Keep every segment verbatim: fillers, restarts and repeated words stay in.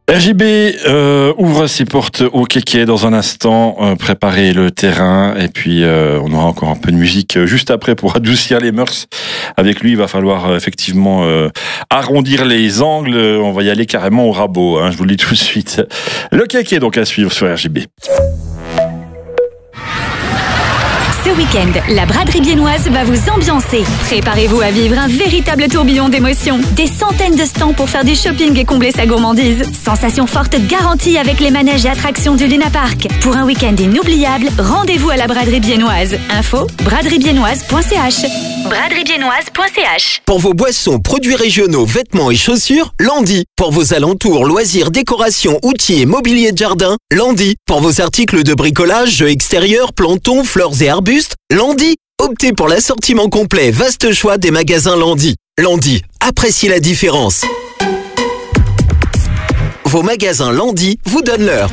R J B euh, ouvre ses portes au kéké dans un instant, euh, préparer le terrain et puis euh, on aura encore un peu de musique euh, juste après pour adoucir les mœurs. Avec lui, il va falloir euh, effectivement euh, arrondir les angles. On va y aller carrément au rabot, hein, je vous le dis tout de suite. Le kéké donc à suivre sur R J B. Ce week-end, la braderie biennoise va vous ambiancer. Préparez-vous à vivre un véritable tourbillon d'émotions. Des centaines de stands pour faire du shopping et combler sa gourmandise. Sensations fortes garanties avec les manèges et attractions du Luna Park. Pour un week-end inoubliable, rendez-vous à la braderie biennoise. Info braderie biennoise point c h. braderie biennoise point c h. Pour vos boissons, produits régionaux, vêtements et chaussures, Landy. Pour vos alentours, loisirs, décorations, outils et mobilier de jardin, Landy. Pour vos articles de bricolage, jeux extérieurs, plantons, fleurs et arbustes, Landy. Optez pour l'assortiment complet, vaste choix des magasins Landy. Landy, appréciez la différence. Vos magasins Landy vous donnent l'heure.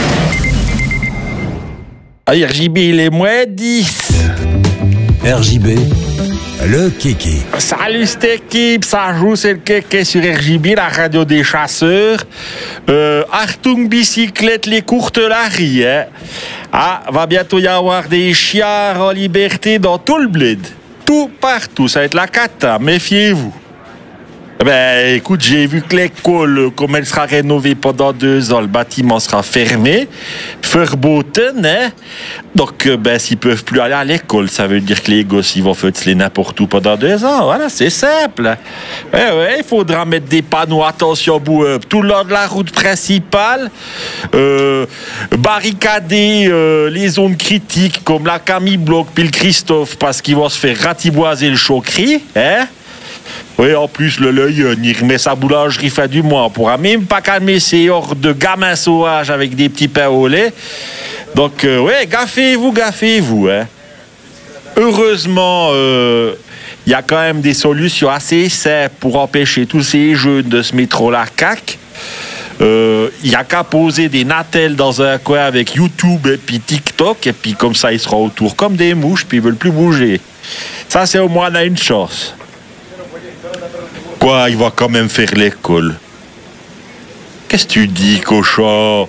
Ah, R J B, il est moins dix. R J B, le kéké. Salut cette équipe, ça joue, c'est le kéké sur R J B, la radio des chasseurs. Euh, Artung bicyclette, les courtes larries, hein. Ah, va bientôt y avoir des chiards en liberté dans tout le bled. Tout partout, ça va être la cata, méfiez-vous. Ben, écoute, j'ai vu que l'école, comme elle sera rénovée pendant deux ans, le bâtiment sera fermé. Verboten, hein. Donc, ben, s'ils peuvent plus aller à l'école, ça veut dire que les gosses, ils vont feuteler n'importe où pendant deux ans. Voilà, c'est simple. Ouais, ouais, il faudra mettre des panneaux, attention, bouh, tout le long de la route principale, euh, barricader euh, les zones critiques, comme la Camille Bloch, puis le Christophe, parce qu'ils vont se faire ratiboiser le chocri, hein. Oui, en plus, le l'œil, il remet sa boulangerie fin du mois. On pourra même pas calmer ces hordes de gamins sauvages avec des petits pains au lait. Donc, euh, ouais, gaffez-vous, gaffez-vous. Hein. Heureusement, il euh, y a quand même des solutions assez simples pour empêcher tous ces jeunes de se mettre au la caque. Il euh, n'y a qu'à poser des natels dans un coin avec YouTube et puis TikTok, et puis comme ça, ils seront autour comme des mouches, puis ils veulent plus bouger. Ça, c'est au moins, on a une chance. Quoi, il va quand même faire l'école. Qu'est-ce que tu dis, cochon?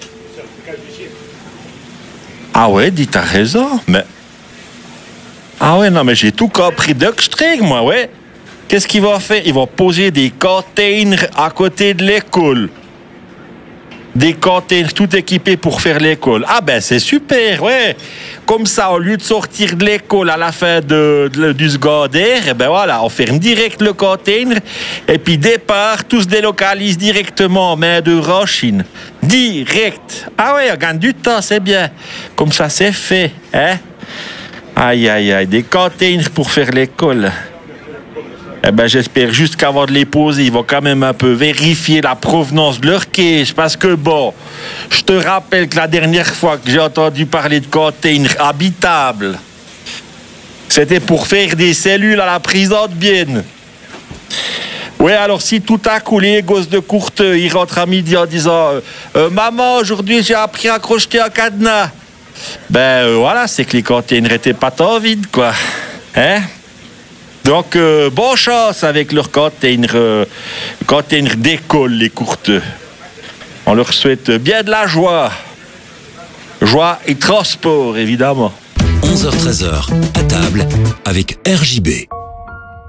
Ah ouais, dis, t'as raison, mais... Ah ouais, non, mais j'ai tout compris d'Ockstrig, moi, ouais. Qu'est-ce qu'il va faire? Il va poser des containers à côté de l'école. Des containers tout équipés pour faire l'école. Ah ben, c'est super, ouais. Comme ça, au lieu de sortir de l'école à la fin de, de, du secondaire, eh ben voilà, on ferme direct le container et puis départ, tout se délocalise directement en main d'œuvre en Chine. Direct. Ah ouais, on gagne du temps, c'est bien. Comme ça, c'est fait, hein. Aïe, aïe, aïe, des containers pour faire l'école. Eh ben, j'espère juste qu'avant de les poser, ils vont quand même un peu vérifier la provenance de leur caisse. Parce que bon, je te rappelle que la dernière fois que j'ai entendu parler de containers habitables, c'était pour faire des cellules à la prison de Bienne. Ouais, alors si tout à coup les gosses de Courteux, ils rentrent à midi en disant euh, « Maman, aujourd'hui j'ai appris à crocheter un cadenas », ben euh, voilà, c'est que les containers étaient pas tant vides, quoi. Hein? Donc, euh, bonne chance avec leur container, euh, container d'école, les Courteux. On leur souhaite bien de la joie. Joie et transport, évidemment. onze heures treize, à table avec R J B.